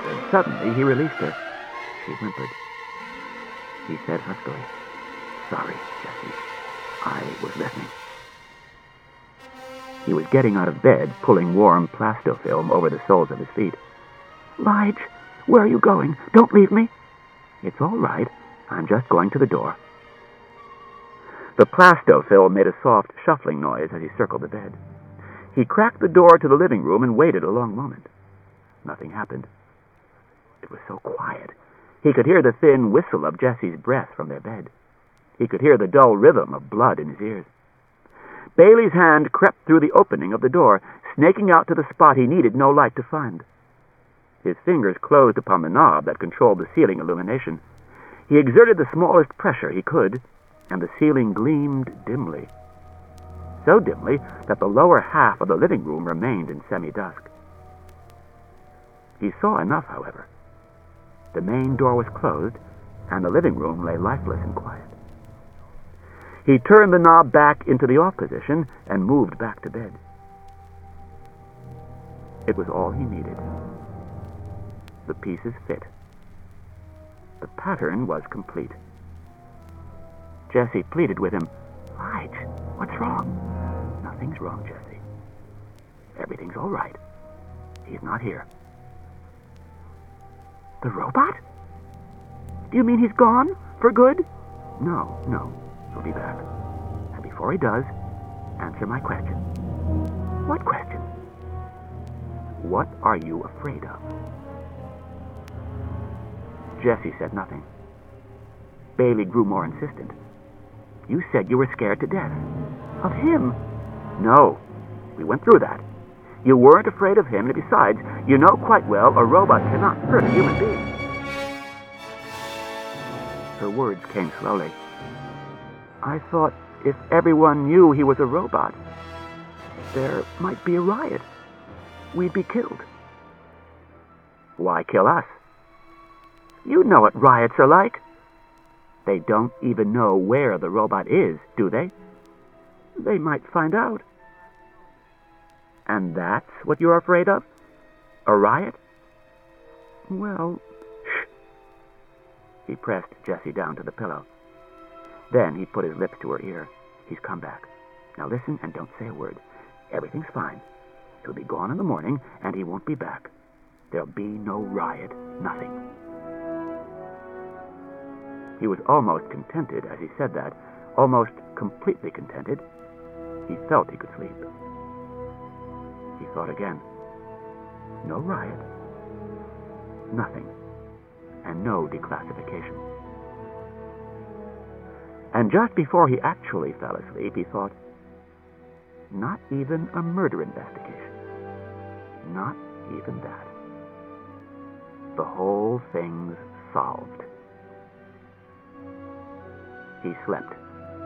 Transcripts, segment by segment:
Then suddenly he released her. She whimpered. He said huskily, "Sorry, Jessie. I was listening." He was getting out of bed, pulling warm plastofilm over the soles of his feet. "Lige, where are you going? Don't leave me." "It's all right. I'm just going to the door." The plastofilm made a soft, shuffling noise as he circled the bed. He cracked the door to the living room and waited a long moment. Nothing happened. It was so quiet. He could hear the thin whistle of Jessie's breath from their bed. He could hear the dull rhythm of blood in his ears. Bailey's hand crept through the opening of the door, snaking out to the spot he needed no light to find. His fingers closed upon the knob that controlled the ceiling illumination. He exerted the smallest pressure he could, and the ceiling gleamed dimly. So dimly that the lower half of the living room remained in semi-dusk. He saw enough, however. The main door was closed, and the living room lay lifeless and quiet. He turned the knob back into the off position and moved back to bed. It was all he needed. The pieces fit. The pattern was complete. Jessie pleaded with him. "Lige, what's wrong?" "Nothing's wrong, Jessie. Everything's all right. He's not here." "The robot? Do you mean he's gone? For good?" No. He'll be back. And before he does, answer my question." "What question?" "What are you afraid of?" Jessie said nothing. Bailey grew more insistent. "You said you were scared to death." "Of him?" "No. We went through that. You weren't afraid of him, and besides, you know quite well a robot cannot hurt a human being." Her words came slowly. "I thought if everyone knew he was a robot, there might be a riot. We'd be killed." "Why kill us?" "You know what riots are like." "They don't even know where the robot is, do they?" "They might find out." "And that's what you're afraid of? A riot?" "Well..." "Shh." He pressed Jessie down to the pillow. Then he put his lips to her ear. "He's come back. Now listen and don't say a word. Everything's fine. He'll be gone in the morning, and he won't be back. There'll be no riot, nothing." He was almost contented as he said that, almost completely contented. He felt he could sleep. He thought again. No riot, nothing, and no declassification. And just before he actually fell asleep, he thought, not even a murder investigation. Not even that. The whole thing's solved. He slept.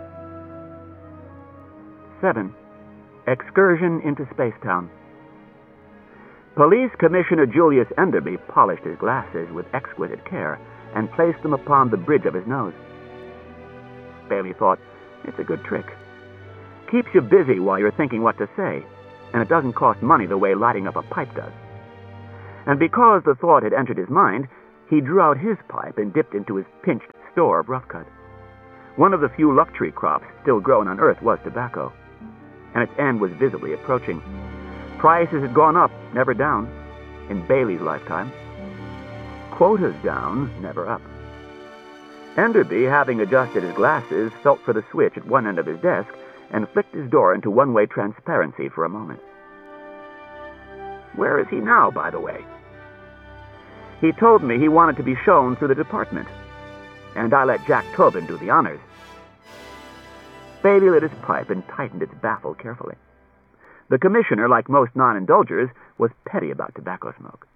7. Excursion into Spacetown. Police Commissioner Julius Enderby polished his glasses with exquisite care and placed them upon the bridge of his nose. Bailey thought, it's a good trick. Keeps you busy while you're thinking what to say, and it doesn't cost money the way lighting up a pipe does. And because the thought had entered his mind, he drew out his pipe and dipped into his pinched store of rough cut. One of the few luxury crops still grown on Earth was tobacco, and its end was visibly approaching. Prices had gone up, never down, in Bailey's lifetime. Quotas down, never up. Enderby, having adjusted his glasses, felt for the switch at one end of his desk and flicked his door into one-way transparency for a moment. Where is he now, by the way? He told me he wanted to be shown through the department, and I let Jack Tobin do the honors. Bailey lit his pipe and tightened its baffle carefully. The commissioner, like most non-indulgers, was petty about tobacco smoke.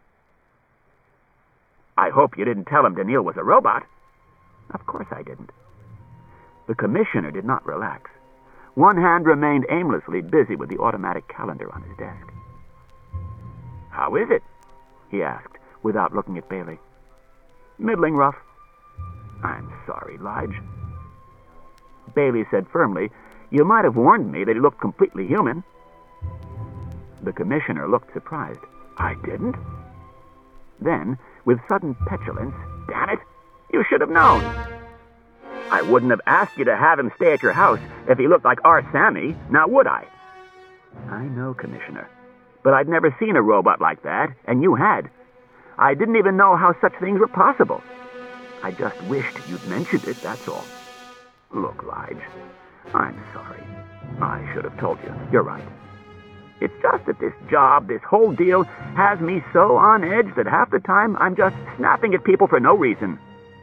I hope you didn't tell him Daniil was a robot. Of course I didn't. The commissioner did not relax. One hand remained aimlessly busy with the automatic calendar on his desk. How is it? He asked, without looking at Bailey. Middling rough. I'm sorry, Lige. Bailey said firmly, you might have warned me that he looked completely human. The commissioner looked surprised. I didn't? Then, with sudden petulance, "Damn it, you should have known. I wouldn't have asked you to have him stay at your house if he looked like our Sammy, now would I?" "I know, Commissioner, but I'd never seen a robot like that, and you had. I didn't even know how such things were possible. I just wished you'd mentioned it, that's all." "Look, Lige, I'm sorry. I should have told you. You're right. It's just that this job, this whole deal, has me so on edge that half the time I'm just snapping at people for no reason.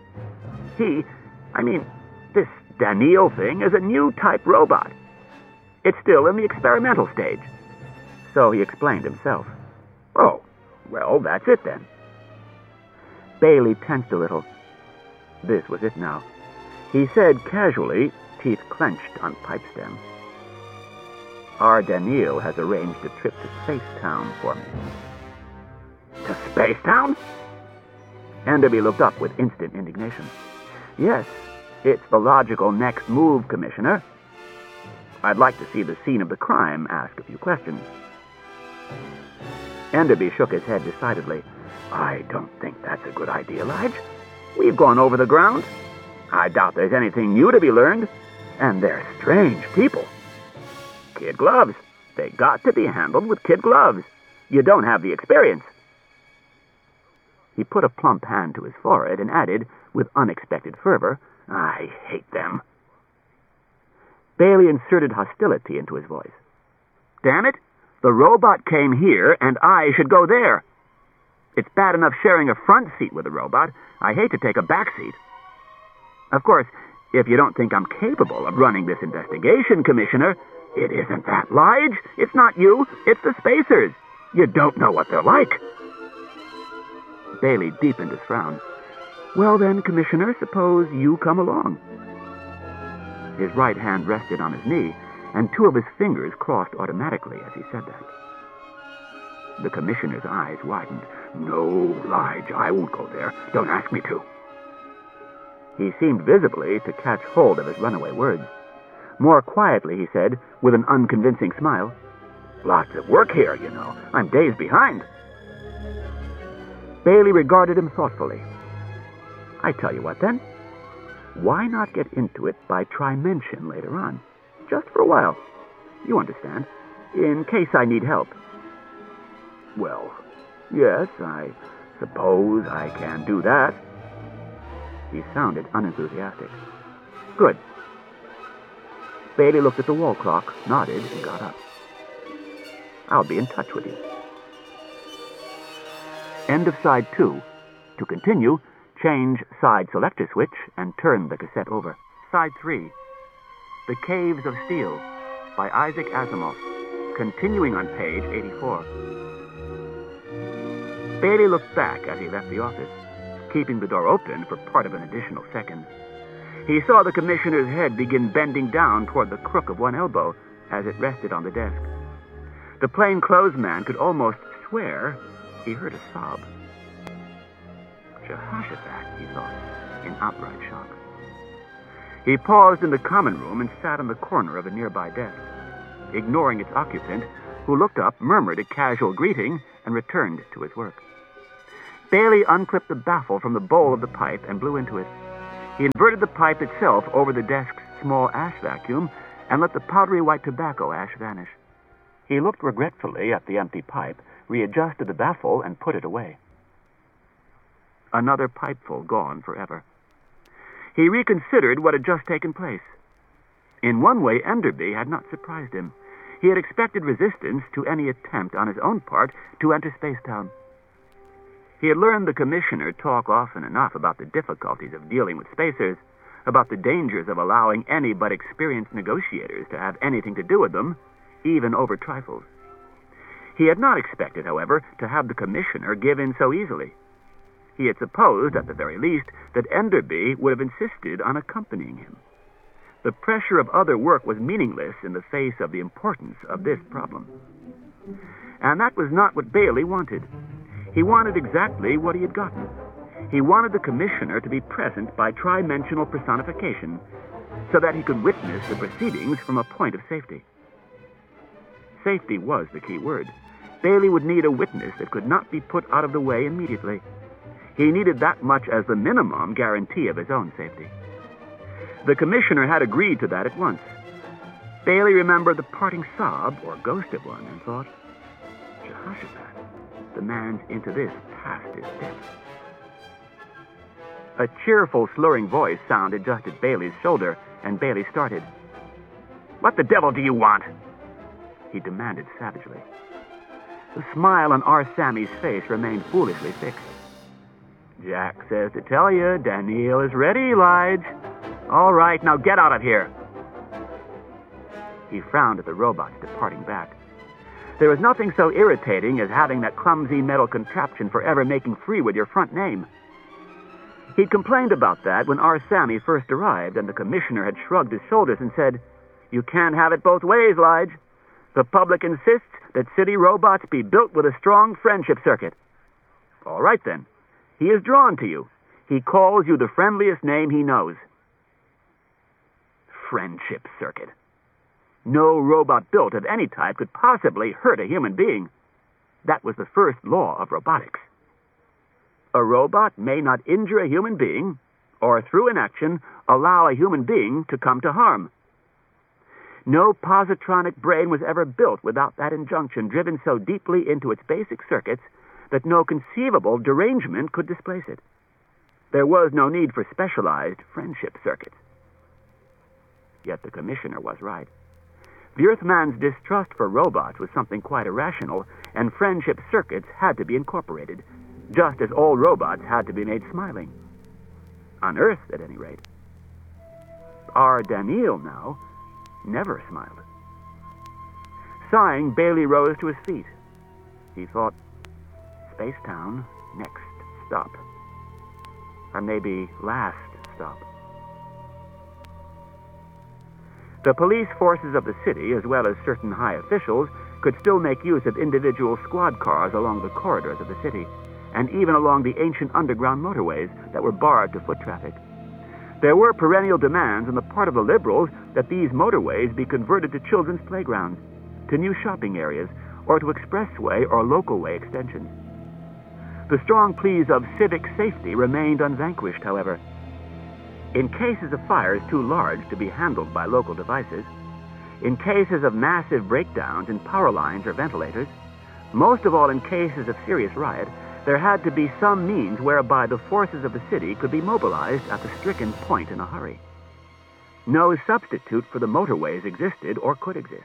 This Daniil thing is a new type robot. It's still in the experimental stage." So he explained himself. "Oh, well, that's it then." Bailey tensed a little. This was it now. He said casually, teeth clenched on pipe stem, "Our Daniil has arranged a trip to Spacetown for me." "To Spacetown?" Enderby looked up with instant indignation. "Yes, it's the logical next move, Commissioner. I'd like to see the scene of the crime, ask a few questions." Enderby shook his head decidedly. "I don't think that's a good idea, Lige. We've gone over the ground. I doubt there's anything new to be learned. And they're strange people. Kid gloves. They got to be handled with kid gloves. You don't have the experience." He put a plump hand to his forehead and added, with unexpected fervor, "I hate them." Bailey inserted hostility into his voice. "Damn it, the robot came here, and I should go there. It's bad enough sharing a front seat with a robot. I hate to take a back seat. Of course, if you don't think I'm capable of running this investigation, Commissioner, it isn't that, Lige. It's not you, it's the spacers. You don't know what they're like." Bailey deepened his frown. "Well then, Commissioner, suppose you come along." His right hand rested on his knee, and two of his fingers crossed automatically as he said that. The Commissioner's eyes widened. "No, Lige, I won't go there. Don't ask me to." He seemed visibly to catch hold of his runaway words. More quietly, he said, with an unconvincing smile, "Lots of work here, you know. I'm days behind." Bailey regarded him thoughtfully. "I tell you what, then. Why not get into it by Tri-Mention later on? Just for a while. You understand. In case I need help." "Well, yes, I suppose I can do that." He sounded unenthusiastic. "Good." Bailey looked at the wall clock, nodded, and got up. "I'll be in touch with you." End of side 2. To continue, change side selector switch and turn the cassette over. Side 3. The Caves of Steel by Isaac Asimov. Continuing on page 84. Bailey looked back as he left the office, keeping the door open for part of an additional second. He saw the Commissioner's head begin bending down toward the crook of one elbow as it rested on the desk. The plainclothes man could almost swear he heard a sob. Jehoshaphat, he thought, in outright shock. He paused in the common room and sat on the corner of a nearby desk. Ignoring its occupant, who looked up, murmured a casual greeting, and returned to his work. Bailey unclipped the baffle from the bowl of the pipe and blew into it. He inverted the pipe itself over the desk's small ash vacuum and let the powdery white tobacco ash vanish. He looked regretfully at the empty pipe, readjusted the baffle, and put it away. Another pipeful gone forever. He reconsidered what had just taken place. In one way, Enderby had not surprised him. He had expected resistance to any attempt on his own part to enter Spacetown. He had learned the Commissioner talk often enough about the difficulties of dealing with spacers, about the dangers of allowing any but experienced negotiators to have anything to do with them, even over trifles. He had not expected, however, to have the Commissioner give in so easily. He had supposed, at the very least, that Enderby would have insisted on accompanying him. The pressure of other work was meaningless in the face of the importance of this problem. And that was not what Bailey wanted. He wanted exactly what he had gotten. He wanted the Commissioner to be present by tri-dimensional personification, so that he could witness the proceedings from a point of safety. Safety was the key word. Bailey would need a witness that could not be put out of the way immediately. He needed that much as the minimum guarantee of his own safety. The commissioner had agreed to that at once. Bailey remembered the parting sob, or ghost of one, and thought, Jehoshaphat, the man's into this past his depth. A cheerful, slurring voice sounded just at Bailey's shoulder, and Bailey started. "What the devil do you want?" he demanded savagely. The smile on R. Sammy's face remained foolishly fixed. "Jack says to tell you, Daniil is ready, Lige. All right, now get out of here." He frowned at the robots departing back. There was nothing so irritating as having that clumsy metal contraption forever making free with your front name. He'd complained about that when R. Sammy first arrived, and the commissioner had shrugged his shoulders and said, "You can't have it both ways, Lige. The public insists that city robots be built with a strong friendship circuit." "All right, then. He is drawn to you. He calls you the friendliest name he knows." Friendship circuit. No robot built of any type could possibly hurt a human being. That was the first law of robotics. A robot may not injure a human being, or through inaction, allow a human being to come to harm. No positronic brain was ever built without that injunction driven so deeply into its basic circuits that no conceivable derangement could displace it. There was no need for specialized friendship circuits. Yet the commissioner was right. The Earthman's distrust for robots was something quite irrational, and friendship circuits had to be incorporated, just as all robots had to be made smiling. On Earth, at any rate. R. Daniil, now, never smiled. Sighing, Bailey rose to his feet. He thought, Spacetown, next stop. Or maybe last stop. The police forces of the city, as well as certain high officials, could still make use of individual squad cars along the corridors of the city, and even along the ancient underground motorways that were barred to foot traffic. There were perennial demands on the part of the liberals that these motorways be converted to children's playgrounds, to new shopping areas, or to expressway or local way extensions. The strong pleas of civic safety remained unvanquished, however. In cases of fires too large to be handled by local devices, in cases of massive breakdowns in power lines or ventilators, most of all in cases of serious riot, there had to be some means whereby the forces of the city could be mobilized at the stricken point in a hurry. No substitute for the motorways existed or could exist.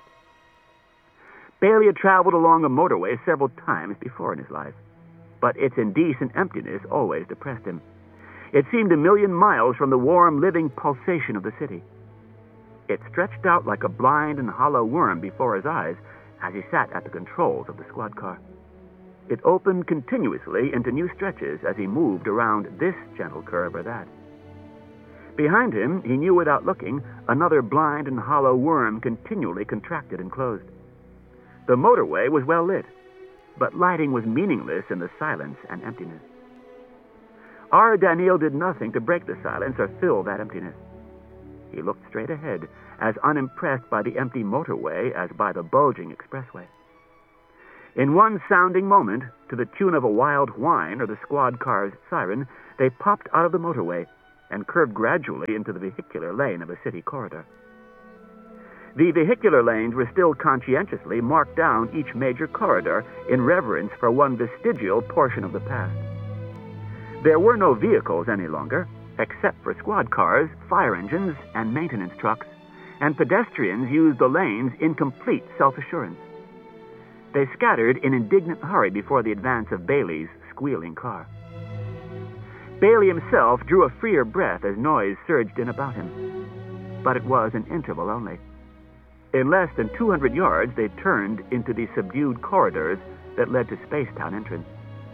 Bailey had traveled along a motorway several times before in his life, but its indecent emptiness always depressed him. It seemed a million miles from the warm, living pulsation of the city. It stretched out like a blind and hollow worm before his eyes as he sat at the controls of the squad car. It opened continuously into new stretches as he moved around this gentle curve or that. Behind him, he knew without looking, another blind and hollow worm continually contracted and closed. The motorway was well lit, but lighting was meaningless in the silence and emptiness. R. Daniil did nothing to break the silence or fill that emptiness. He looked straight ahead, as unimpressed by the empty motorway as by the bulging expressway. In one sounding moment, to the tune of a wild whine or the squad car's siren, they popped out of the motorway and curved gradually into the vehicular lane of a city corridor. The vehicular lanes were still conscientiously marked down each major corridor in reverence for one vestigial portion of the past. There were no vehicles any longer, except for squad cars, fire engines, and maintenance trucks, and pedestrians used the lanes in complete self-assurance. They scattered in indignant hurry before the advance of Bailey's squealing car. Bailey himself drew a freer breath as noise surged in about him. But it was an interval only. In less than 200 yards, they turned into the subdued corridors that led to Spacetown entrance.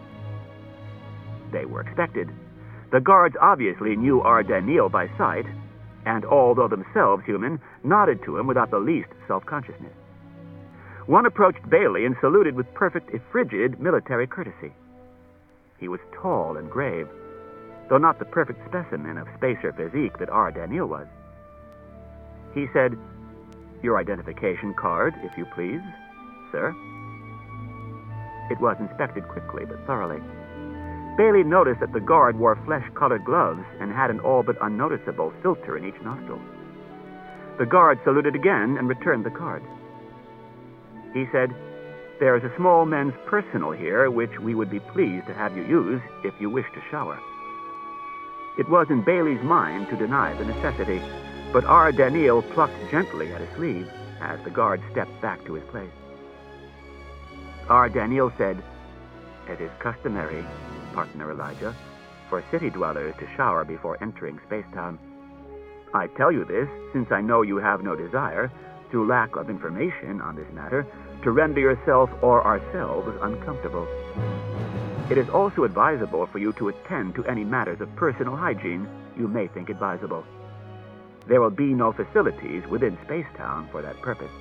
They were expected. The guards obviously knew R. Daniil by sight, and although themselves human, nodded to him without the least self-consciousness. One approached Bailey and saluted with perfect, if frigid, military courtesy. He was tall and grave, though not the perfect specimen of spacer physique that R. Daniil was. He said, "Your identification card, if you please, sir." It was inspected quickly but thoroughly. Bailey noticed that the guard wore flesh-colored gloves and had an all but unnoticeable filter in each nostril. The guard saluted again and returned the card. He said, "There is a small men's personal here which we would be pleased to have you use if you wish to shower." It was in Bailey's mind to deny the necessity, but R. Daniel plucked gently at his sleeve as the guard stepped back to his place. R. Daniel said, "It is customary, partner Elijah, for city dwellers to shower before entering Spacetown. I tell you this since I know you have no desire, through lack of information on this matter, to render yourself or ourselves uncomfortable. It is also advisable for you to attend to any matters of personal hygiene you may think advisable. There will be no facilities within Spacetown for that purpose."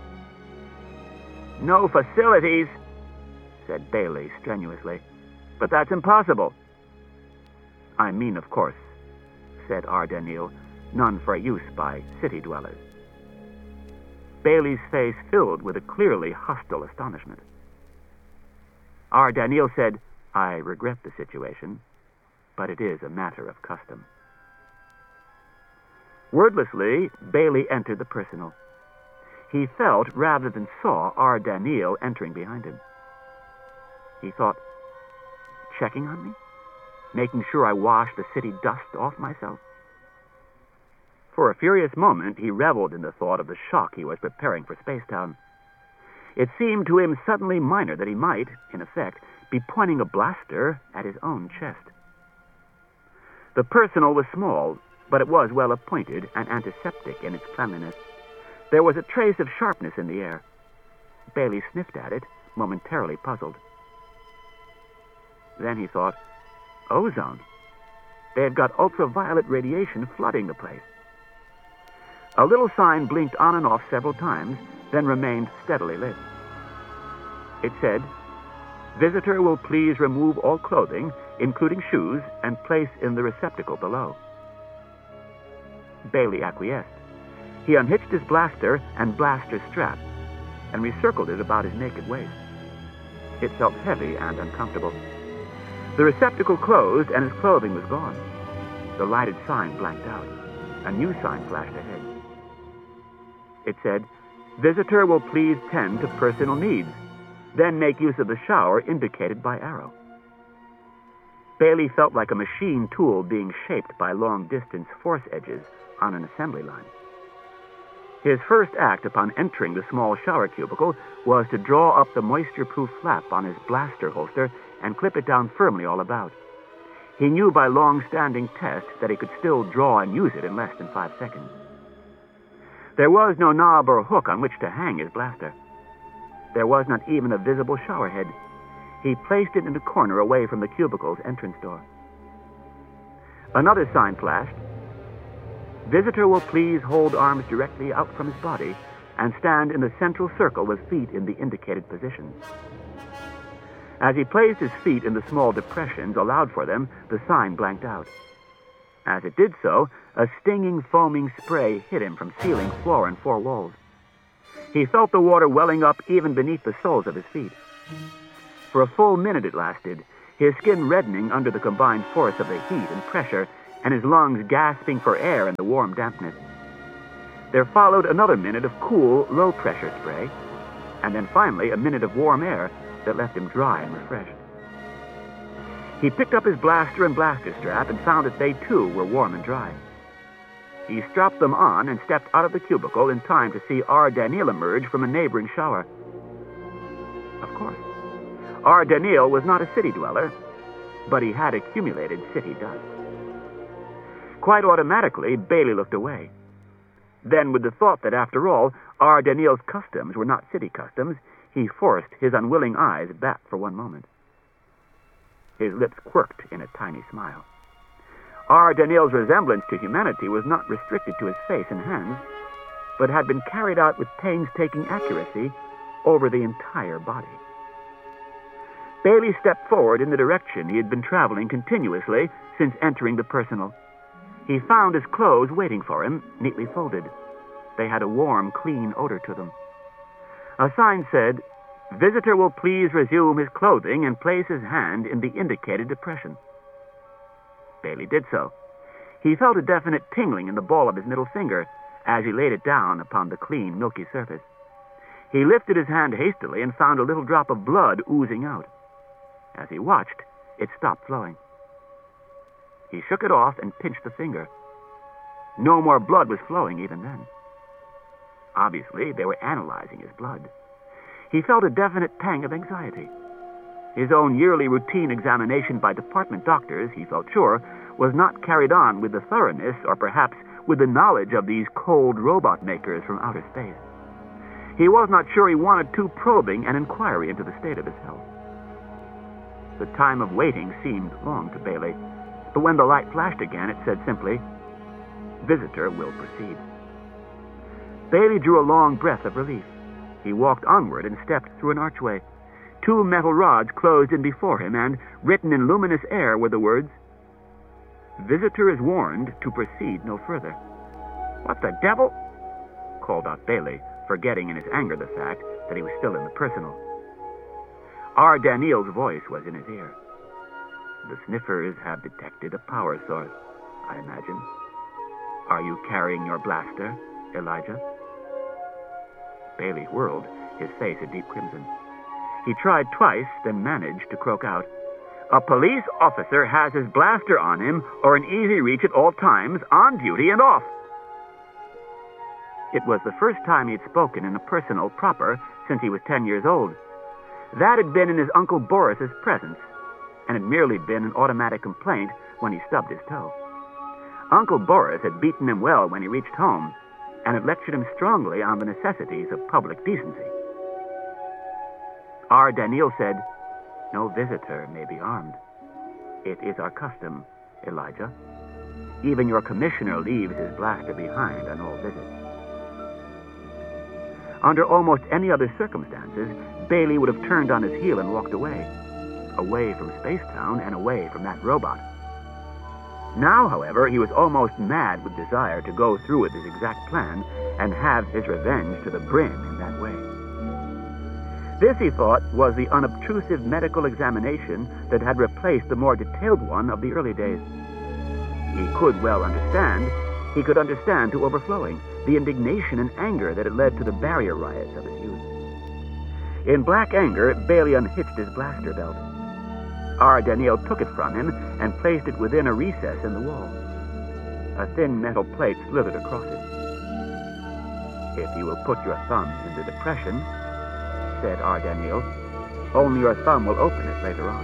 "No facilities," said Bailey strenuously. "But that's impossible." "I mean, of course," said R. Daniel, "none for use by city dwellers." Bailey's face filled with a clearly hostile astonishment. R. Daniel said, "I regret the situation, but it is a matter of custom." Wordlessly, Bailey entered the personal. He felt rather than saw R. Daniel entering behind him. He thought, checking on me? Making sure I washed the city dust off myself? For a furious moment, he reveled in the thought of the shock he was preparing for Spacetown. It seemed to him suddenly minor that he might, in effect, be pointing a blaster at his own chest. The personal was small, but it was well appointed and antiseptic in its cleanliness. There was a trace of sharpness in the air. Bailey sniffed at it, momentarily puzzled. Then he thought, ozone. They've got ultraviolet radiation flooding the place. A little sign blinked on and off several times, then remained steadily lit. It said, "Visitor will please remove all clothing, including shoes, and place in the receptacle below." Bailey acquiesced. He unhitched his blaster and blaster strap and recircled it about his naked waist. It felt heavy and uncomfortable. The receptacle closed and his clothing was gone. The lighted sign blanked out. A new sign flashed ahead. It said, "Visitor will please tend to personal needs, then make use of the shower indicated by arrow." Bailey felt like a machine tool being shaped by long-distance force edges on an assembly line. His first act upon entering the small shower cubicle was to draw up the moisture-proof flap on his blaster holster and clip it down firmly all about. He knew by long-standing test that he could still draw and use it in less than 5 seconds. There was no knob or hook on which to hang his blaster. There was not even a visible shower head. He placed it in the corner away from the cubicle's entrance door. Another sign flashed. "Visitor will please hold arms directly out from his body and stand in the central circle with feet in the indicated positions." As he placed his feet in the small depressions allowed for them, the sign blanked out. As it did so, a stinging, foaming spray hit him from ceiling, floor, and 4 walls. He felt the water welling up even beneath the soles of his feet. For a full minute it lasted, his skin reddening under the combined force of the heat and pressure, and his lungs gasping for air in the warm dampness. There followed another minute of cool, low-pressure spray, and then finally a minute of warm air that left him dry and refreshed. He picked up his blaster and blaster strap and found that they, too, were warm and dry. He strapped them on and stepped out of the cubicle in time to see R. Daniel emerge from a neighboring shower. Of course, R. Daniel was not a city dweller, but he had accumulated city dust. Quite automatically, Bailey looked away. Then, with the thought that, after all, R. Daniel's customs were not city customs, he forced his unwilling eyes back for one moment. His lips quirked in a tiny smile. R. Daniel's resemblance to humanity was not restricted to his face and hands, but had been carried out with painstaking accuracy over the entire body. Bailey stepped forward in the direction he had been traveling continuously since entering the personal. He found his clothes waiting for him, neatly folded. They had a warm, clean odor to them. A sign said, Visitor will please resume his clothing and place his hand in the indicated depression. Bailey did so. He felt a definite tingling in the ball of his middle finger as he laid it down upon the clean, milky surface. He lifted his hand hastily and found a little drop of blood oozing out. As he watched, it stopped flowing. He shook it off and pinched the finger. No more blood was flowing even then. Obviously, they were analyzing his blood. He felt a definite pang of anxiety. His own yearly routine examination by department doctors, he felt sure, was not carried on with the thoroughness or perhaps with the knowledge of these cold robot makers from outer space. He was not sure he wanted too probing an inquiry into the state of his health. The time of waiting seemed long to Bailey, but when the light flashed again, it said simply, "Visitor will proceed." Bailey drew a long breath of relief. He walked onward and stepped through an archway. 2 metal rods closed in before him, and written in luminous air were the words, "Visitor is warned to proceed no further." "What the devil?" called out Bailey, forgetting in his anger the fact that he was still in the personal. R. Daniel's voice was in his ear. "The sniffers have detected a power source, I imagine. Are you carrying your blaster, Elijah?" Bailey whirled, his face a deep crimson. He tried twice, then managed to croak out, "A police officer has his blaster on him or in easy reach at all times, on duty and off." It was the first time he had spoken in a personal proper since he was 10 years old. That had been in his Uncle Boris's presence, and had merely been an automatic complaint when he stubbed his toe. Uncle Boris had beaten him well when he reached home, and had lectured him strongly on the necessities of public decency. R. Daniel said, "No visitor may be armed. It is our custom, Elijah. Even your commissioner leaves his blaster behind on all visits." Under almost any other circumstances, Bailey would have turned on his heel and walked away from Spacetown and away from that robot. Now, however, he was almost mad with desire to go through with his exact plan and have his revenge to the brim in that way. This, he thought, was the unobtrusive medical examination that had replaced the more detailed one of the early days. He could understand to overflowing the indignation and anger that had led to the barrier riots of his youth. In black anger, Bailey unhitched his blaster belt. R. Daniel took it from him and placed it within a recess in the wall. A thin metal plate slithered across it. "If you will put your thumb in the depression," said R. Daniel, "only your thumb will open it later on."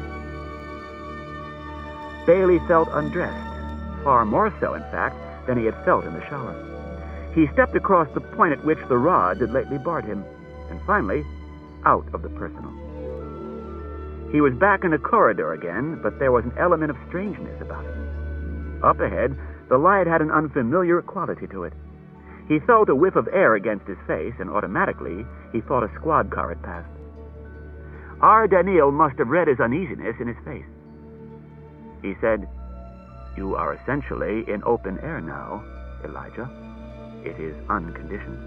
Bailey felt undressed, far more so, in fact, than he had felt in the shower. He stepped across the point at which the rod had lately barred him, and finally, out of the personal. He was back in the corridor again, but there was an element of strangeness about it. Up ahead, the light had an unfamiliar quality to it. He felt a whiff of air against his face, and automatically, he thought a squad car had passed. R. Daniel must have read his uneasiness in his face. He said, "You are essentially in open air now, Elijah. It is unconditioned."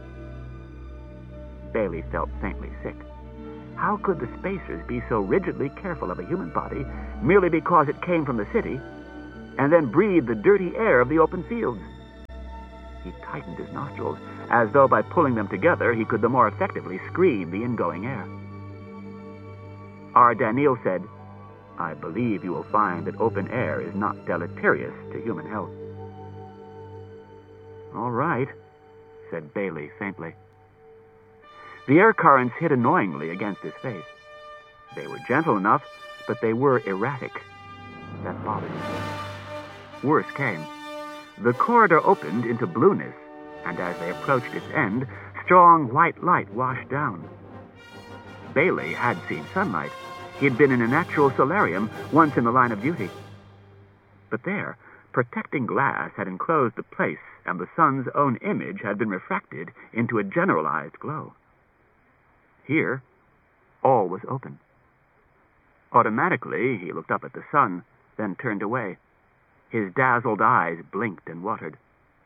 Bailey felt faintly sick. How could the spacers be so rigidly careful of a human body merely because it came from the city, and then breathe the dirty air of the open fields? He tightened his nostrils, as though by pulling them together he could the more effectively screen the ingoing air. R. Daniel said, "I believe you will find that open air is not deleterious to human health." "All right," said Bailey faintly. The air currents hit annoyingly against his face. They were gentle enough, but they were erratic. That bothered him. Worse came. The corridor opened into blueness, and as they approached its end, strong white light washed down. Bailey had seen sunlight. He had been in a natural solarium once in the line of duty. But there, protecting glass had enclosed the place, and the sun's own image had been refracted into a generalized glow. Here, all was open. Automatically, he looked up at the sun, then turned away. His dazzled eyes blinked and watered.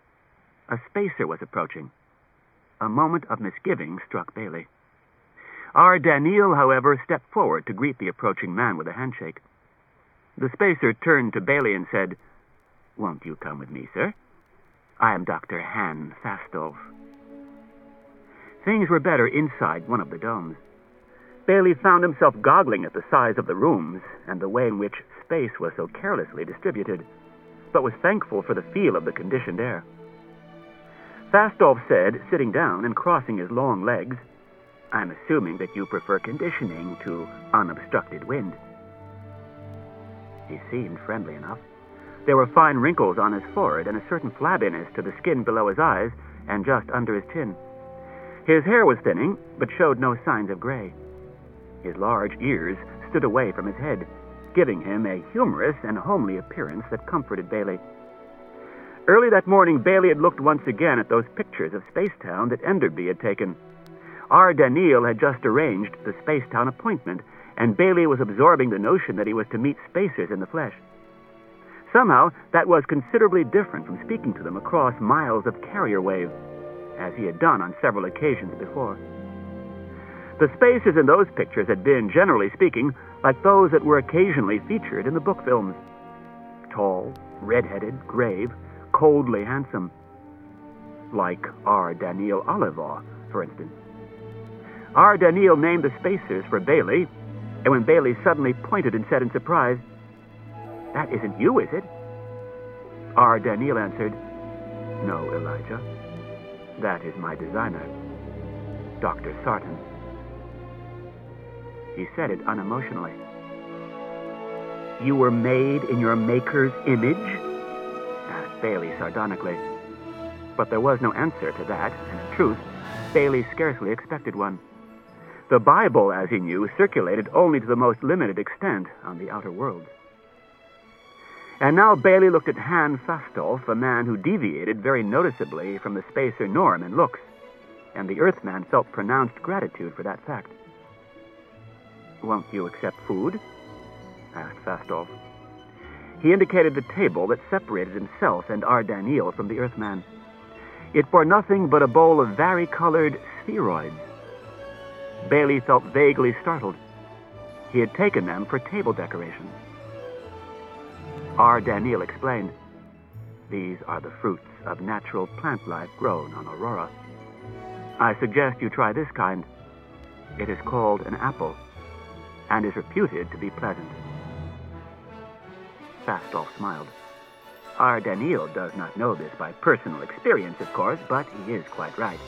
A spacer was approaching. A moment of misgiving struck Bailey. Our Daniil, however, stepped forward to greet the approaching man with a handshake. The spacer turned to Bailey and said, "Won't you come with me, sir? I am Dr. Han Fastolf." Things were better inside one of the domes. Bailey found himself goggling at the size of the rooms and the way in which space was so carelessly distributed, but was thankful for the feel of the conditioned air. Fastolf said, sitting down and crossing his long legs, "I'm assuming that you prefer conditioning to unobstructed wind." He seemed friendly enough. There were fine wrinkles on his forehead and a certain flabbiness to the skin below his eyes and just under his chin. His hair was thinning, but showed no signs of gray. His large ears stood away from his head, giving him a humorous and homely appearance that comforted Bailey. Early that morning, Bailey had looked once again at those pictures of Spacetown that Enderby had taken. Our Daniil had just arranged the Spacetown appointment, and Bailey was absorbing the notion that he was to meet spacers in the flesh. Somehow, that was considerably different from speaking to them across miles of carrier wave, as he had done on several occasions before. The spacers in those pictures had been, generally speaking, like those that were occasionally featured in the book films. Tall, red-headed, grave, coldly handsome. Like our Daniil Olivaw, for instance. Our Daniil named the spacers for Bailey, and when Bailey suddenly pointed and said in surprise, "That isn't you, is it?" Our Daniil answered, "No, Elijah. That is my designer, Dr. Sarton." He said it unemotionally. "You were made in your maker's image?" asked Bailey sardonically. But there was no answer to that, and in truth, Bailey scarcely expected one. The Bible, as he knew, circulated only to the most limited extent on the outer worlds. And now Bailey looked at Han Fastolf, a man who deviated very noticeably from the spacer norm in looks, and the Earthman felt pronounced gratitude for that fact. "Won't you accept food?" asked Fastolf. He indicated the table that separated himself and our Daniil from the Earthman. It bore nothing but a bowl of vari-colored spheroids. Bailey felt vaguely startled. He had taken them for table decorations. Our Daniil explained, "These are the fruits of natural plant life grown on Aurora. I suggest you try this kind. It is called an apple, and is reputed to be pleasant." Fastolf smiled. Our Daniil does not know this by personal experience, of course, but he is quite right.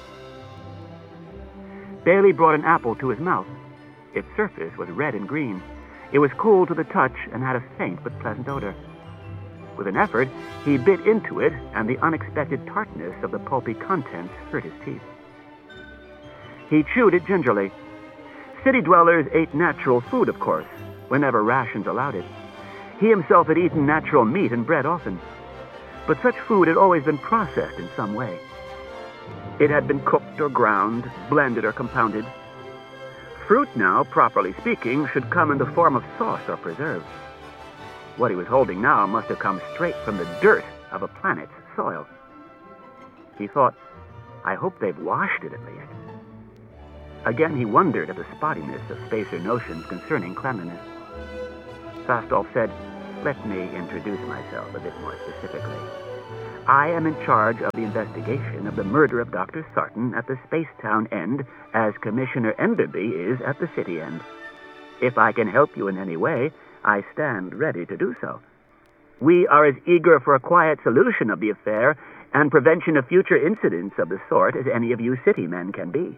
Bailey brought an apple to his mouth. Its surface was red and green. It was cool to the touch and had a faint but pleasant odor. With an effort, he bit into it, and the unexpected tartness of the pulpy contents hurt his teeth. He chewed it gingerly. City dwellers ate natural food, of course, whenever rations allowed it. He himself had eaten natural meat and bread often, but such food had always been processed in some way. It had been cooked or ground, blended or compounded. Fruit now, properly speaking, should come in the form of sauce or preserve. What he was holding now must have come straight from the dirt of a planet's soil. He thought, "I hope they've washed it at least." Again he wondered at the spottiness of spacer notions concerning cleanliness. Fastolf said, "Let me introduce myself a bit more specifically. I am in charge of the investigation of the murder of Dr. Sarton at the Spacetown end, as Commissioner Enderby is at the city end. If I can help you in any way, I stand ready to do so. We are as eager for a quiet solution of the affair and prevention of future incidents of the sort as any of you city men can be."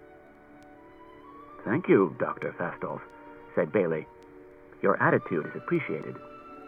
"Thank you, Dr. Fastolf," said Bailey. "Your attitude is appreciated."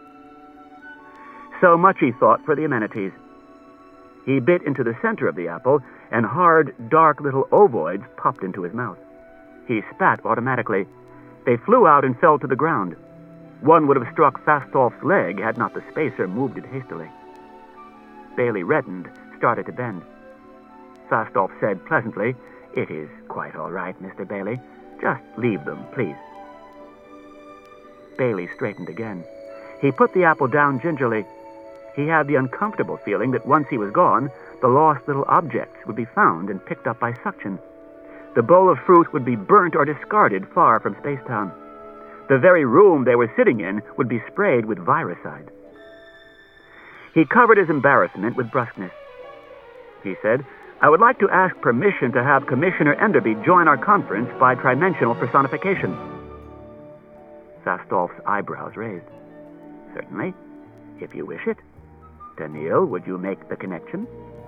So much, he thought, for the amenities. He bit into the center of the apple, and hard, dark little ovoids popped into his mouth. He spat automatically. They flew out and fell to the ground. One would have struck Fastolf's leg had not the spacer moved it hastily. Bailey reddened, started to bend. Fastolf said pleasantly, "It is quite all right, Mr. Bailey. Just leave them, please." Bailey straightened again. He put the apple down gingerly. He had the uncomfortable feeling that once he was gone, the lost little objects would be found and picked up by suction. the bowl of fruit would be burnt or discarded far from Spacetown. The very room they were sitting in would be sprayed with virucide. He covered his embarrassment with brusqueness. He said, "I would like to ask permission to have Commissioner Enderby join our conference by trimensional personification." Fastolf's eyebrows raised. "Certainly, if you wish it. Daniil, would you make the connection?"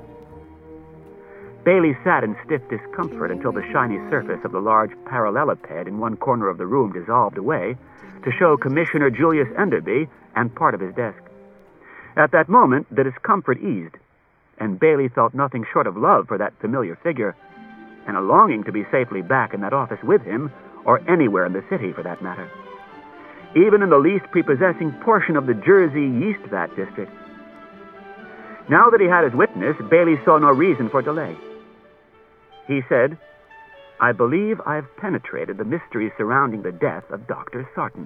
Bailey sat in stiff discomfort until the shiny surface of the large parallelepiped in one corner of the room dissolved away to show Commissioner Julius Enderby and part of his desk. At that moment, the discomfort eased, and Bailey felt nothing short of love for that familiar figure, and a longing to be safely back in that office with him, or anywhere in the city for that matter. Even in the least prepossessing portion of the Jersey yeast vat district. Now that he had his witness, Bailey saw no reason for delay. He said, "I believe I've penetrated the mystery surrounding the death of Dr. Sarton."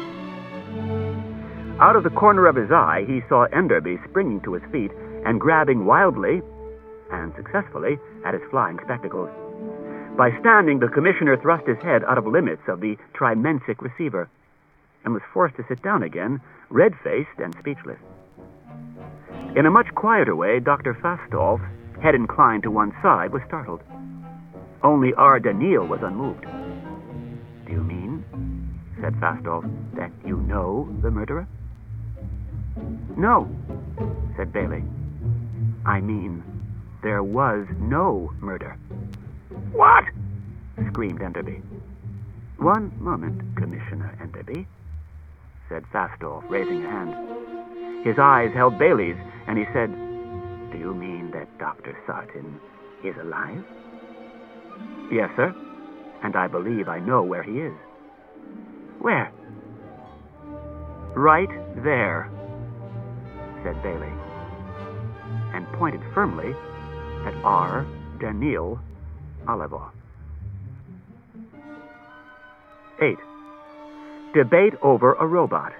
Out of the corner of his eye, he saw Enderby springing to his feet and grabbing wildly, and successfully, at his flying spectacles. By standing, the commissioner thrust his head out of limits of the trimensic receiver, and was forced to sit down again, red-faced and speechless. In a much quieter way, Dr. Fastolf, head inclined to one side, was startled. Only R. Daniil was unmoved. "Do you mean," said Fastolf, "that you know the murderer?" "No," said Bailey. "I mean, there was no murder." "What?" screamed Enderby. "One moment, Commissioner Enderby," said Fastolf, raising a hand. His eyes held Bailey's, and he said, "Do you mean that Dr. Sarton is alive?" "Yes, sir, and I believe I know where he is." "Where?" "Right there," said Bailey, and pointed firmly at R. Daniil Oliver. 8. Debate over a robot.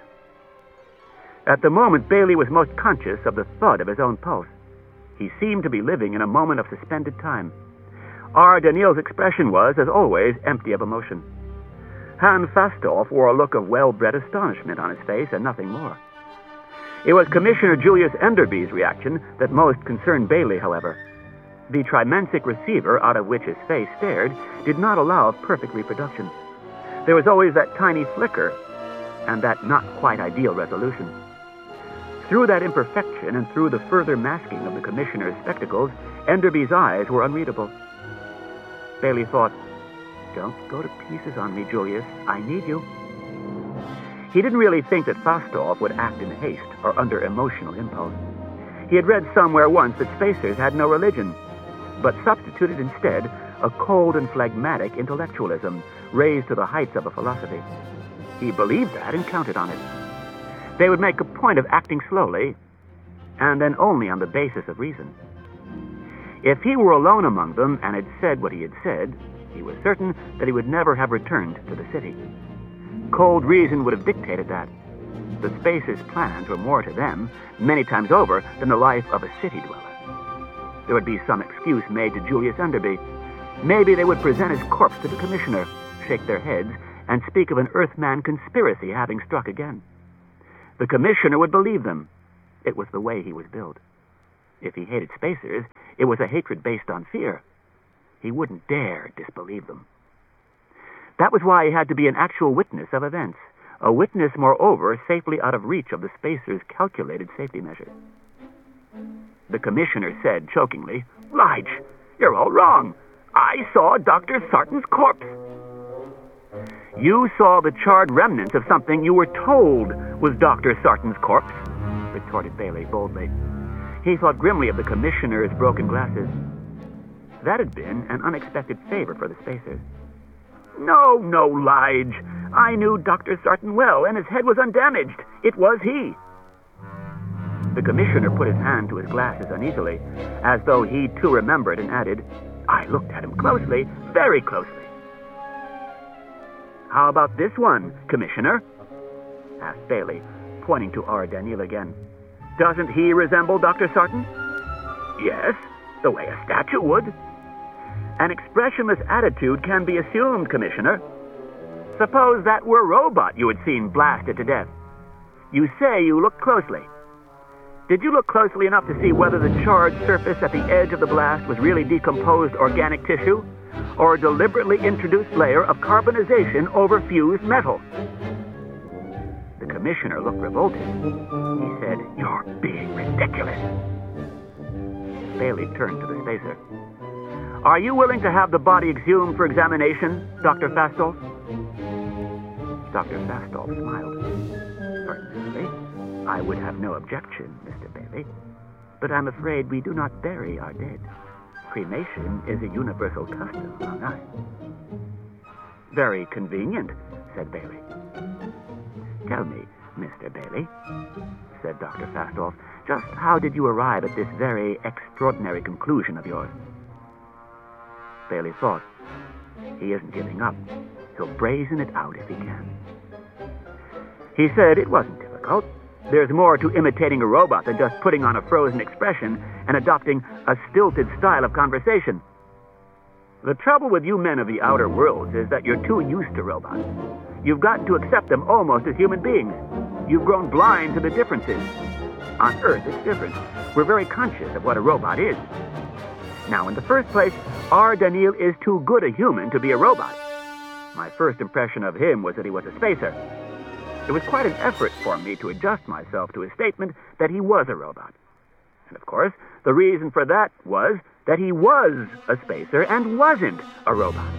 At the moment, Bailey was most conscious of the thud of his own pulse. He seemed to be living in a moment of suspended time. R. Daniil's expression was, as always, empty of emotion. Han Fastolf wore a look of well-bred astonishment on his face and nothing more. It was Commissioner Julius Enderby's reaction that most concerned Bailey, however. The trimensic receiver out of which his face stared did not allow of perfect reproduction. There was always that tiny flicker, and that not quite ideal resolution. Through that imperfection and through the further masking of the commissioner's spectacles, Enderby's eyes were unreadable. Bailey thought, "Don't go to pieces on me, Julius. I need you." He didn't really think that Fastolf would act in haste or under emotional impulse. He had read somewhere once that spacers had no religion, but substituted instead a cold and phlegmatic intellectualism raised to the heights of a philosophy. He believed that and counted on it. They would make a point of acting slowly, and then only on the basis of reason. If he were alone among them and had said what he had said, he was certain that he would never have returned to the city. Cold reason would have dictated that. The Spacers' plans were more to them, many times over, than the life of a city dweller. There would be some excuse made to Julius Enderby. Maybe they would present his corpse to the commissioner, shake their heads, and speak of an Earthman conspiracy having struck again. The commissioner would believe them. It was the way he was built. If he hated spacers, it was a hatred based on fear. He wouldn't dare disbelieve them. That was why he had to be an actual witness of events, a witness, moreover, safely out of reach of the spacers' calculated safety measures. The commissioner said chokingly, "Lige, you're all wrong. I saw Dr. Sarton's corpse." "You saw the charred remnants of something you were told was Dr. Sarton's corpse," retorted Bailey boldly. He thought grimly of the commissioner's broken glasses. That had been an unexpected favor for the spacers. No, Lige. I knew Dr. Sarton well, and his head was undamaged. It was he." The commissioner put his hand to his glasses uneasily, as though he too remembered, and added, "I looked at him closely, very closely." "How about this one, Commissioner?" asked Bailey, pointing to R. Daniil again. "Doesn't he resemble Dr. Sarton?" "Yes, the way a statue would." An expressionless attitude can be assumed, Commissioner. Suppose that were a robot you had seen blasted to death. You say you looked closely. Did you look closely enough to see whether the charred surface at the edge of the blast was really decomposed organic tissue, or a deliberately introduced layer of carbonization over fused metal? The Commissioner looked revolted. He said, "You're being ridiculous." Bailey turned to the spacer. "Are you willing to have the body exhumed for examination, Dr. Fastolf?" Dr. Fastolf smiled. "Certainly. I would have no objection, Mr. Bailey. But I'm afraid we do not bury our dead. Cremation is a universal custom among us." "Very convenient," said Bailey. "Tell me, Mr. Bailey," said Dr. Fastolf, "just how did you arrive at this very extraordinary conclusion of yours?" Bailey thought. He isn't giving up. He'll brazen it out if he can. He said it wasn't difficult. There's more to imitating a robot than just putting on a frozen expression and adopting a stilted style of conversation. The trouble with you men of the outer worlds is that you're too used to robots. You've gotten to accept them almost as human beings. You've grown blind to the differences. On Earth, it's different. We're very conscious of what a robot is. Now, in the first place, R. Daniil is too good a human to be a robot. My first impression of him was that he was a spacer. It was quite an effort for me to adjust myself to his statement that he was a robot. And of course, the reason for that was that he was a spacer and wasn't a robot.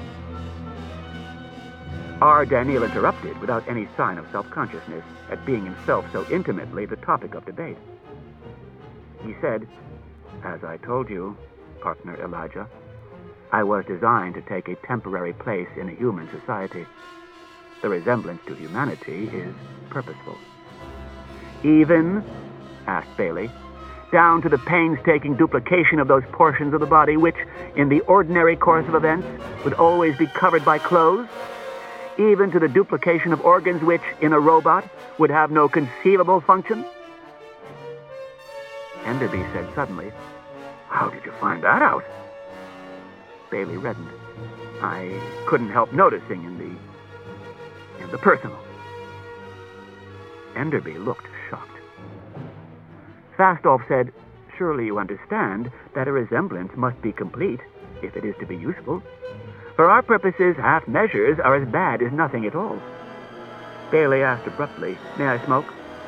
R. Daniil interrupted without any sign of self-consciousness at being himself so intimately the topic of debate. He said, "As I told you, partner Elijah, I was designed to take a temporary place in a human society. The resemblance to humanity is purposeful." "Even," asked Bailey, "down to the painstaking duplication of those portions of the body which, in the ordinary course of events, would always be covered by clothes? Even to the duplication of organs which, in a robot, would have no conceivable function?" Enderby said suddenly, "How did you find that out?" Bailey reddened. "I couldn't help noticing in the personal." Enderby looked shocked. Fastolf said, "Surely you understand that a resemblance must be complete if it is to be useful. For our purposes, half measures are as bad as nothing at all." Bailey asked abruptly, "May I smoke?"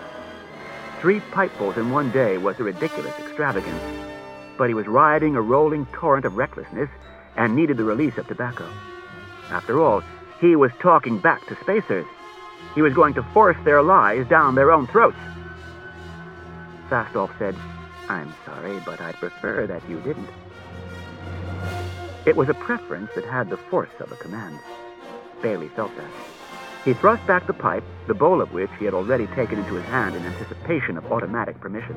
3 pipefuls in one day was a ridiculous extravagance, but he was riding a rolling torrent of recklessness and needed the release of tobacco. After all, he was talking back to spacers. He was going to force their lies down their own throats. Fastolf said, "I'm sorry, but I'd prefer that you didn't." It was a preference that had the force of a command. Bailey felt that. He thrust back the pipe, the bowl of which he had already taken into his hand in anticipation of automatic permission.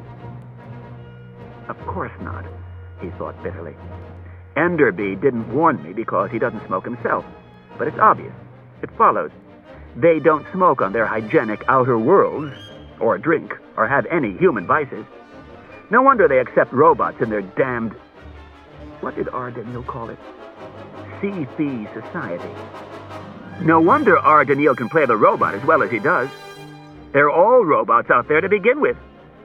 Of course not, he thought bitterly. Enderby didn't warn me because he doesn't smoke himself. But it's obvious. It follows. They don't smoke on their hygienic outer worlds, or drink, or have any human vices. No wonder they accept robots in their damned... What did R. Daniil call it? C-Fee Society. No wonder R. Daniil can play the robot as well as he does. They're all robots out there to begin with.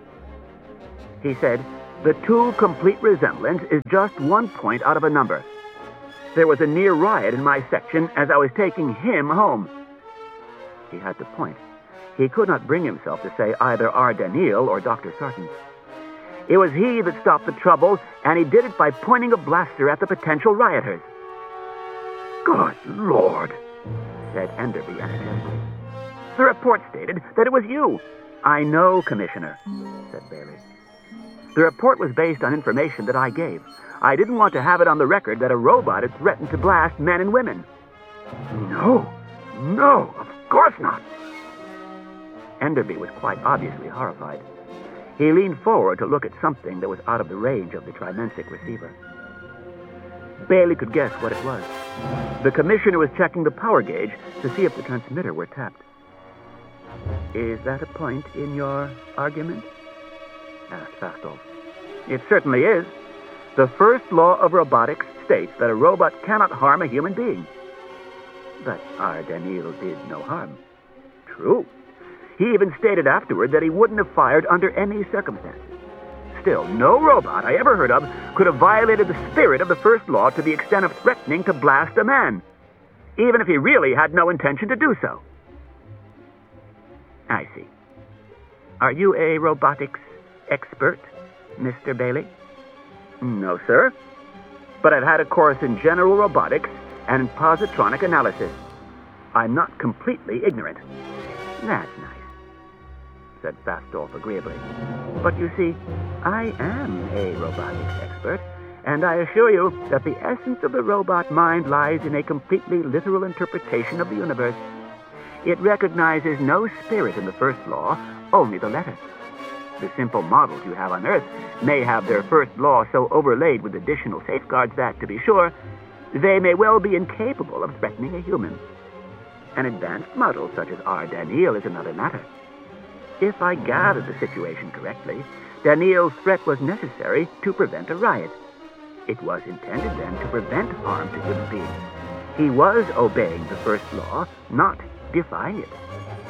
He said, "The two complete resemblance is just 1 point out of a number. There was a near riot in my section as I was taking him home." He had to point. He could not bring himself to say either R. Daniil or Dr. Sarton. It was he that stopped the trouble, and he did it by pointing a blaster at the potential rioters. "Good Lord," said Enderby energetically. "The report stated that it was you." "I know, Commissioner," said Bailey. "The report was based on information that I gave. I didn't want to have it on the record that a robot had threatened to blast men and women." No, of course not." Enderby was quite obviously horrified. He leaned forward to look at something that was out of the range of the Trimensic receiver. Bailey could guess what it was. The Commissioner was checking the power gauge to see if the transmitter were tapped. "Is that a point in your argument?" asked Fastolf. "It certainly is. The first law of robotics states that a robot cannot harm a human being. But R. Daniel did no harm. True. He even stated afterward that he wouldn't have fired under any circumstances. Still, no robot I ever heard of could have violated the spirit of the first law to the extent of threatening to blast a man, even if he really had no intention to do so. I see. Are you a robotics expert, Mr. Bailey? No, sir. But I've had a course in general robotics and in positronic analysis. I'm not completely ignorant. That's nice, said Fastolf agreeably. But you see, I am a robotics expert, and I assure you that the essence of the robot mind lies in a completely literal interpretation of the universe. It recognizes no spirit in the first law, only the letter. The simple models you have on Earth may have their first law so overlaid with additional safeguards that, to be sure, they may well be incapable of threatening a human. An advanced model such as R. Daniel is another matter. If I gathered the situation correctly, Daniel's threat was necessary to prevent a riot. It was intended then to prevent harm to human beings. He was obeying the first law, not defying it.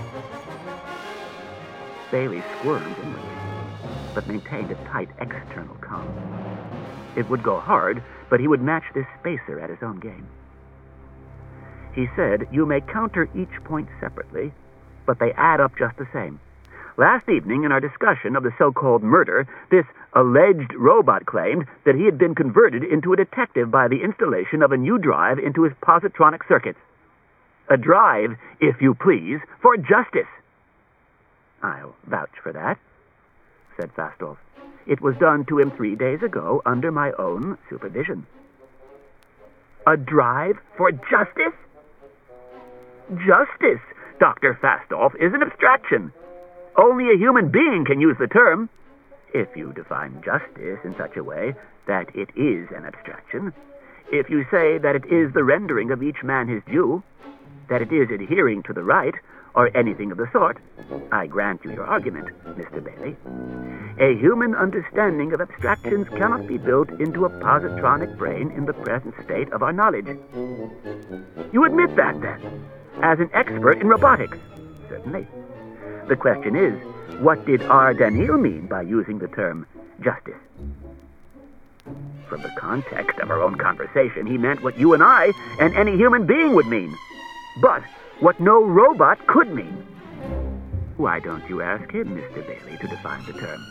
Bailey squirmed inwardly, but maintained a tight external calm. It would go hard, but he would match this spacer at his own game. He said, "You may counter each point separately, but they add up just the same. Last evening, in our discussion of the so-called murder, this alleged robot claimed that he had been converted into a detective by the installation of a new drive into his positronic circuits. A drive, if you please, for justice." "I'll vouch for that," said Fastolf. "It was done to him 3 days ago under my own supervision." "A drive for justice?" "Justice, Dr. Fastolf, is an abstraction. Only a human being can use the term. If you define justice in such a way that it is an abstraction, if you say that it is the rendering of each man his due, that it is adhering to the right, or anything of the sort, I grant you your argument, Mr. Bailey. A human understanding of abstractions cannot be built into a positronic brain in the present state of our knowledge." "You admit that, then, as an expert in robotics?" "Certainly. The question is, what did R. Daniel mean by using the term justice?" "From the context of our own conversation, he meant what you and I and any human being would mean. But what no robot could mean." "Why don't you ask him, Mr. Bailey, to define the term?"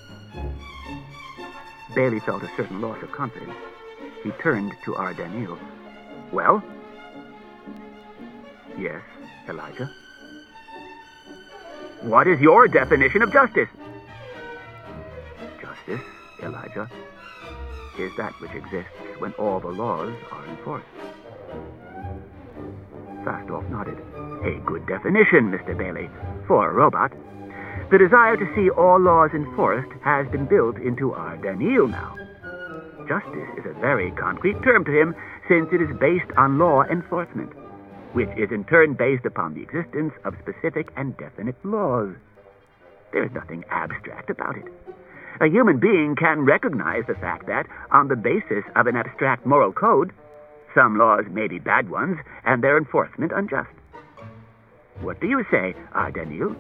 Bailey felt a certain loss of confidence. He turned to R. Daniel. "Well?" "Yes, Elijah?" "What is your definition of justice?" "Justice, Elijah, is that which exists when all the laws are enforced." Fastolf nodded. "A good definition, Mr. Bailey, for a robot. The desire to see all laws enforced has been built into R. Daniel now. Justice is a very concrete term to him, since it is based on law enforcement, which is in turn based upon the existence of specific and definite laws. There is nothing abstract about it. A human being can recognize the fact that, on the basis of an abstract moral code, some laws may be bad ones, and their enforcement unjust. What do you say, R. Daniel?"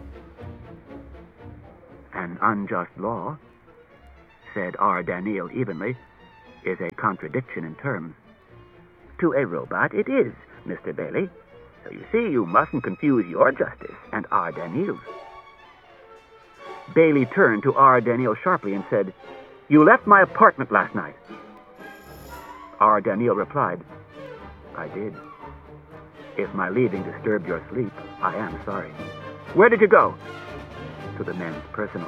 "An unjust law," said R. Daniel evenly, "is a contradiction in terms. To a robot it is, Mr. Bailey. So you see, you mustn't confuse your justice and R. Daniel's." Bailey turned to R. Daniel sharply and said, "You left my apartment last night." R. Daniel replied, "I did. If my leaving disturbed your sleep, I am sorry." "Where did you go?" "To the men's personal."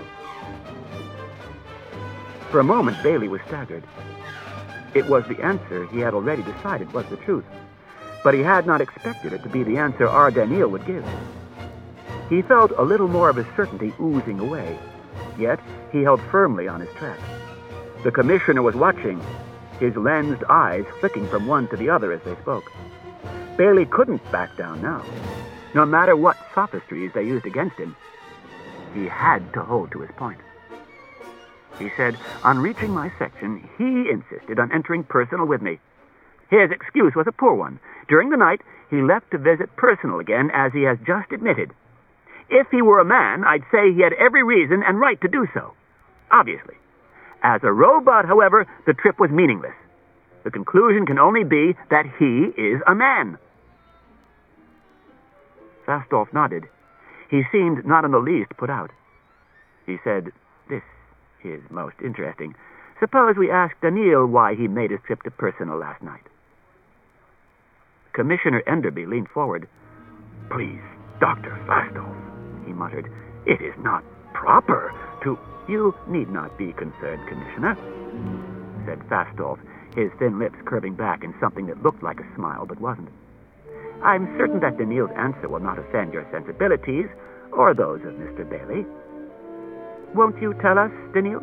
For a moment, Bailey was staggered. It was the answer he had already decided was the truth, but he had not expected it to be the answer R. Daniel would give. He felt a little more of his certainty oozing away, yet he held firmly on his track. The commissioner was watching, his lensed eyes flicking from one to the other as they spoke. Bailey couldn't back down now. No matter what sophistries they used against him, he had to hold to his point. He said, on reaching my section, he insisted on entering Personal with me. His excuse was a poor one. During the night, he left to visit Personal again, as he has just admitted. If he were a man, I'd say he had every reason and right to do so. Obviously. As a robot, however, the trip was meaningless. The conclusion can only be that he is a man. Fastolf nodded. He seemed not in the least put out. He said, "This is most interesting. Suppose we ask Daniil why he made his trip to Personal last night." Commissioner Enderby leaned forward. "Please, Dr. Fastolf," he muttered, "it is not proper to—" "You need not be concerned, Commissioner," said Fastolf, his thin lips curving back in something that looked like a smile but wasn't. "I'm certain that Daniil's answer will not offend your sensibilities or those of Mr. Bailey. Won't you tell us, Daniil?"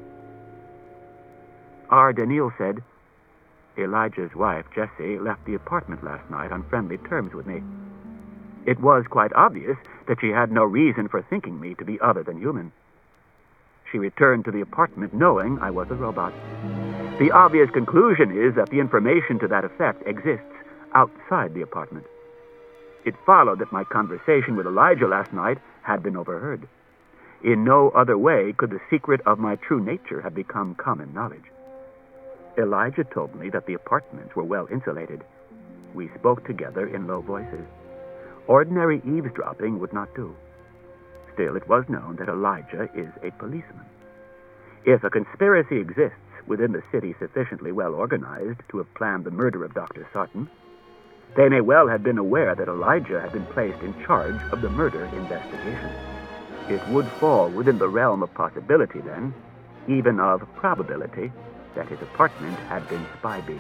R. Daniil said, "Elijah's wife, Jessie, left the apartment last night on friendly terms with me. It was quite obvious that she had no reason for thinking me to be other than human. She returned to the apartment knowing I was a robot. The obvious conclusion is that the information to that effect exists outside the apartment. It followed that my conversation with Elijah last night had been overheard. In no other way could the secret of my true nature have become common knowledge. Elijah told me that the apartments were well insulated. We spoke together in low voices. Ordinary eavesdropping would not do. Still, it was known that Elijah is a policeman. If a conspiracy exists within the city sufficiently well organized to have planned the murder of Dr. Sarton, they may well have been aware that Elijah had been placed in charge of the murder investigation. It would fall within the realm of possibility, then, even of probability, that his apartment had been spy-beamed.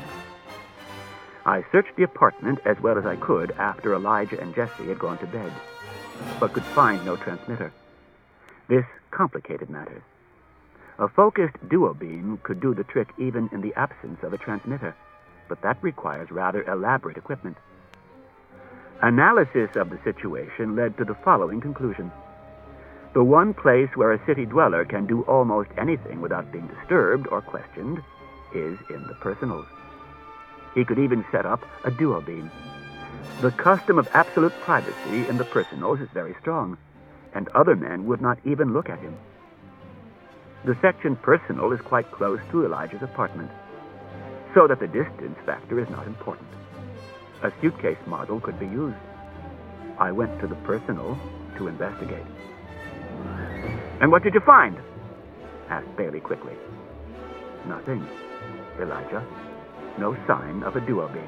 I searched the apartment as well as I could after Elijah and Jessie had gone to bed, but could find no transmitter. This complicated matters. A focused duobeam could do the trick even in the absence of a transmitter, but that requires rather elaborate equipment. Analysis of the situation led to the following conclusion. The one place where a city dweller can do almost anything without being disturbed or questioned is in the Personals. He could even set up a duobeam. The custom of absolute privacy in the Personals is very strong, and other men would not even look at him. The section Personal is quite close to Elijah's apartment, so that the distance factor is not important. A suitcase model could be used. I went to the Personal to investigate. "And what did you find?" asked Bailey quickly. "Nothing, Elijah. No sign of a duobeam."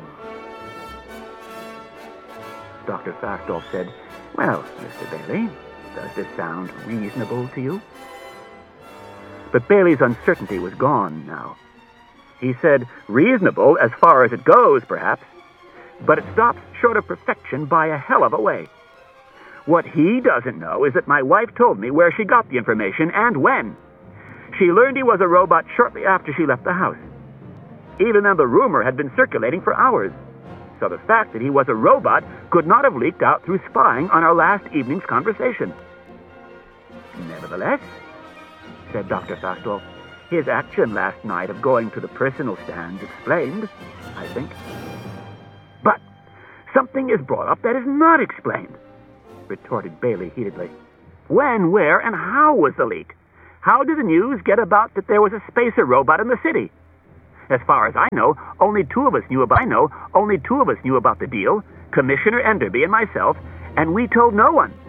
Dr. Fastolf said, "Well, Mr. Bailey, does this sound reasonable to you?" But Bailey's uncertainty was gone now. He said, "Reasonable as far as it goes, perhaps, but it stops short of perfection by a hell of a way. What he doesn't know is that my wife told me where she got the information and when. She learned he was a robot shortly after she left the house, even though the rumor had been circulating for hours. So the fact that he was a robot could not have leaked out through spying on our last evening's conversation." "Nevertheless," said Dr. Fastolf, "his action last night of going to the Personal stands explained, I think." "But something is brought up that is not explained," retorted Bailey heatedly. "When, where, and how was the leak? How did the news get about that there was a spacer robot in the city? As far as I know, only two of us knew about the deal, Commissioner Enderby and myself, and we told no one.